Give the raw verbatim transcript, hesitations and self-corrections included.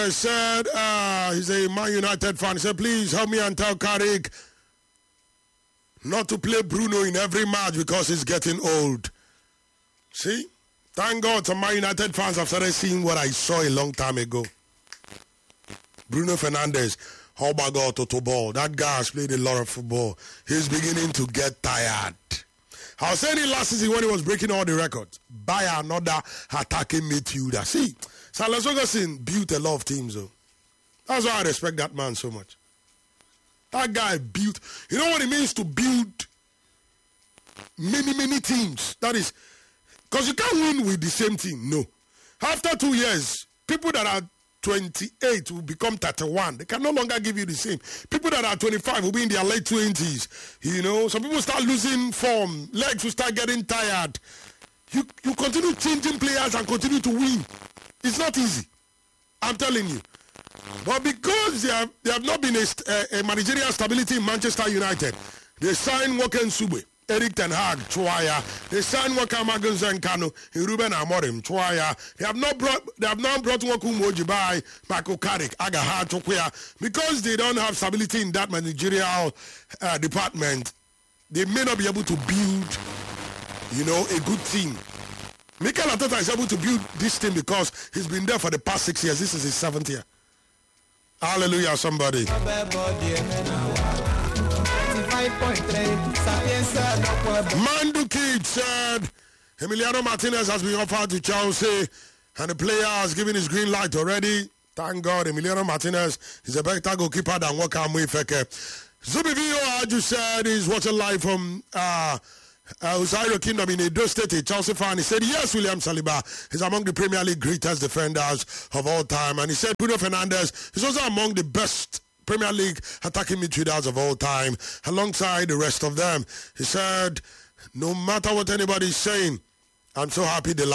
I said, uh, he's a Man United fan. He said, please help me and tell Carrick not to play Bruno in every match because he's getting old. See? Thank God some Man United fans have started seeing what I saw a long time ago. Bruno Fernandes, Hobago Toto Ball. That guy has played a lot of football. He's beginning to get tired. I was saying it last season when he was breaking all the records. Buy another attacking midfielder. See, Salas Ferguson built a lot of teams, though. That's why I respect that man so much. That guy built. You know what it means to build many, many teams? That is, because you can't win with the same team. No. After two years, people that are twenty-eight will become thirty-one. They can no longer give you the same. People that are twenty-five will be in their late twenties. You know, some people start losing form. Legs will start getting tired. You you continue changing players and continue to win. It's not easy. I'm telling you. But because they have, they have not been a, a, a managerial stability in Manchester United, they signed Woken Sube, Eric Ten Hag, Chwaya. They signed Waka Magunza and Kano, Ruben Amorim, Chwaya. They have not brought they have not brought Waku Mojibai, Michael Carrick, Agaha, Chokwea. Because they don't have stability in that managerial uh, department, they may not be able to build, you know, a good team. Mikel Arteta is able to build this team because he's been there for the past six years. This is his seventh year. Hallelujah, somebody. Mandu Kid said Emiliano Martinez has been offered to Chelsea and the player has given his green light already. Thank God, Emiliano Martinez is a better goalkeeper than Waka Muifeke. Zubivio Aju said he's watching live from uh, uh, Usairo Kingdom in Edo State, a Chelsea fan. He said, yes, William Saliba is among the Premier League greatest defenders of all time. And he said Bruno Fernandes is also among the best Premier League attacking midfielders of all time, alongside the rest of them. He said, no matter what anybody's saying, I'm so happy they